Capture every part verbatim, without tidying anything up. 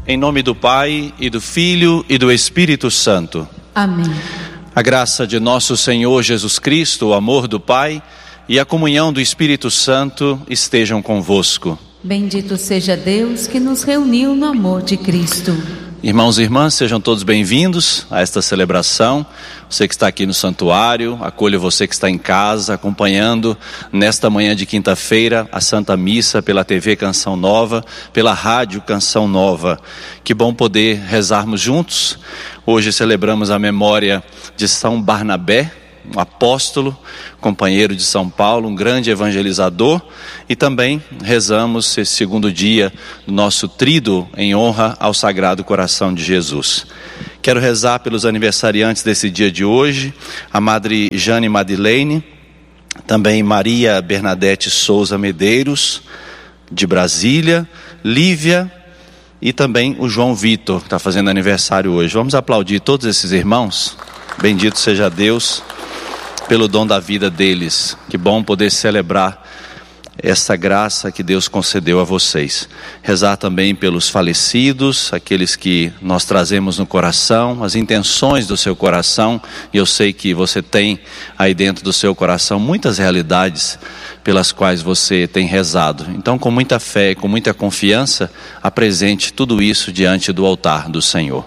Em nome do Pai, e do Filho, e do Espírito Santo. Amém. A graça de nosso Senhor Jesus Cristo, o amor do Pai e a comunhão do Espírito Santo estejam convosco. Bendito seja Deus que nos reuniu no amor de Cristo. Irmãos e irmãs, sejam todos bem-vindos a esta celebração. Você que está aqui no santuário, acolho você que está em casa, acompanhando nesta manhã de quinta-feira a Santa Missa pela T V Canção Nova, pela Rádio Canção Nova. Que bom poder rezarmos juntos. Hoje celebramos a memória de São Barnabé, um apóstolo, companheiro de São Paulo, um grande evangelizador, e também rezamos esse segundo dia do nosso tríduo em honra ao Sagrado Coração de Jesus. Quero rezar pelos aniversariantes desse dia de hoje, a Madre Jane Madeleine, também Maria Bernadette Souza Medeiros, de Brasília, Lívia e também o João Vitor, que está fazendo aniversário hoje. Vamos aplaudir todos esses irmãos? Bendito seja Deus pelo dom da vida deles. Que bom poder celebrar essa graça que Deus concedeu a vocês. Rezar também pelos falecidos, aqueles que nós trazemos no coração, as intenções do seu coração, e eu sei que você tem aí dentro do seu coração muitas realidades pelas quais você tem rezado. Então, com muita fé e com muita confiança, apresente tudo isso diante do altar do Senhor.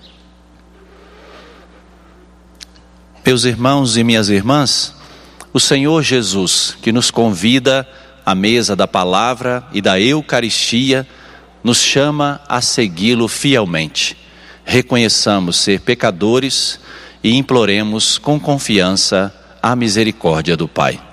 Meus irmãos e minhas irmãs, o Senhor Jesus, que nos convida à mesa da palavra e da Eucaristia, nos chama a segui-lo fielmente. Reconheçamos ser pecadores e imploremos com confiança a misericórdia do Pai.